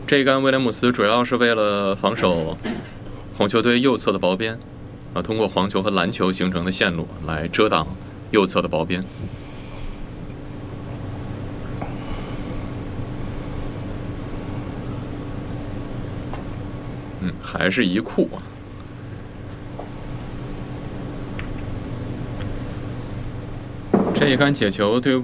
这一杆威廉姆斯主要是为了防守黄球队右侧的薄边，通过黄球和蓝球形成的线路来遮挡右侧的薄边。还是一库啊。这一杆解球对